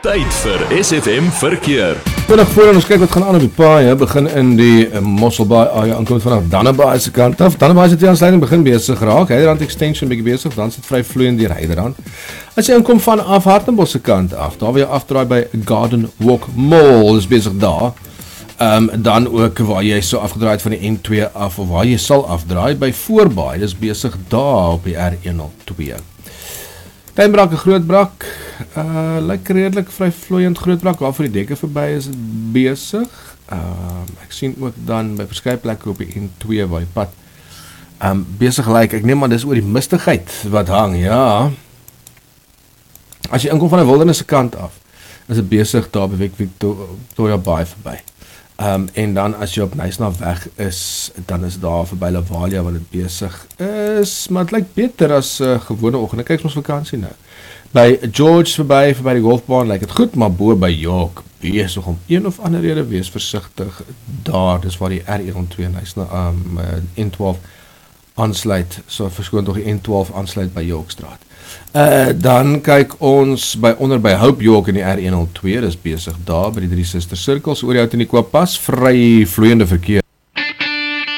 Tyd vir SFM verkeer. Vinnig voor ons kyk wat gaan aan op die paai, begin in die Mosselbaai area, aankomend vanaf Dannebaai se kant af. Dannebaai se aansluiting begin besig raak, Heiderand extension bietjie besig, dan sit vry vloeiend deur Heiderand. As jy inkom vanaf Hartenbos se kant af, daar wil jy afdraai by Garden Walk Mall, is besig daar. Dan ook waar jy so afgedraai het van die N2 af, of waar jy sal afdraai by Voorbaai, dis besig daar op die R102. Kleinbrak en Grootbrak, lyk redelik vry vloeiend. Grootbrak, waarvoor die dekke verby is het besig. Ek sien ook dan by verskeie plekke op die N2 waar die pad besig lyk. Ek neem maar dis oor die mistigheid wat hang, ja. As jy inkom van die Wildernisse kant af, is het besig daar by Victoria Bay verby. En dan as jy op Nysna weg is, dan is daar verby Lavalia wat het besig is, maar het lyk beter as gewone oggend. Kyk ons vakansie nou. By George verby die golfbaan lyk het goed, maar bo by York besig om een of ander rede wees versigtig daar, dis waar die R102 Nysna N12 aansluit, so verskoon tog die N12 aansluit by Yorkstraat. Dan kyk ons onder by Hope York in die R102, dis besig daar by die Drie Susters Sirkels, oor die Oud-Uniequa pas, vry vloeiende verkeer.